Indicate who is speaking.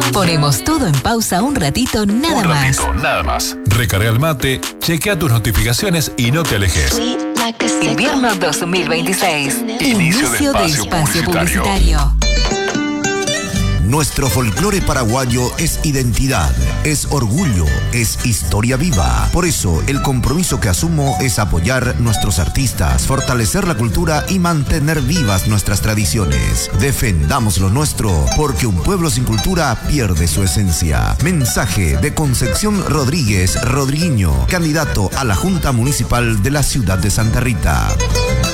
Speaker 1: Ponemos todo en pausa un ratito nada más.
Speaker 2: Recarga el mate, chequea tus notificaciones y no te alejes.
Speaker 1: Invierno 2026. Inicio de espacio publicitario.
Speaker 3: Nuestro folclore paraguayo es identidad, es orgullo, es historia viva. Por eso, el compromiso que asumo es apoyar nuestros artistas, fortalecer la cultura y mantener vivas nuestras tradiciones. Defendamos lo nuestro, porque un pueblo sin cultura pierde su esencia. Mensaje de Concepción Rodríguez Rodriguiño, candidato a la Junta Municipal de la ciudad de Santa Rita.